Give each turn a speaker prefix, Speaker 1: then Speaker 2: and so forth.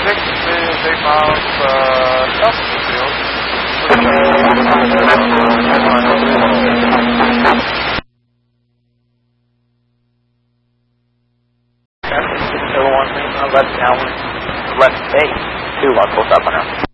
Speaker 1: they found altitude field. Let's stay. 2 local up on